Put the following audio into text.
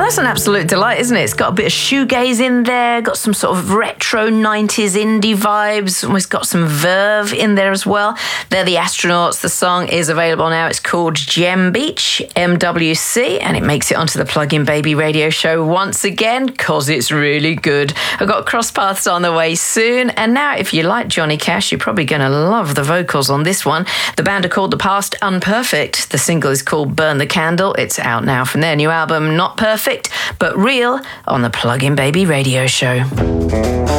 That's an absolute delight, isn't it? It's got a bit of shoegaze in there, got some sort of retro 90s indie vibes, and it's got some verve in there as well. They're the Astronauts. The song is available now. It's called Gem Beach, MWC, and it makes it onto the Plug-in Baby radio show once again because it's really good. I've got Cross Paths on the way soon, and now if you like Johnny Cash, you're probably going to love the vocals on this one. The band are called The Past Unperfect. The single is called Burn the Candle. It's out now from their new album, Not Perfect, but Real, on the Plug-in Baby radio show.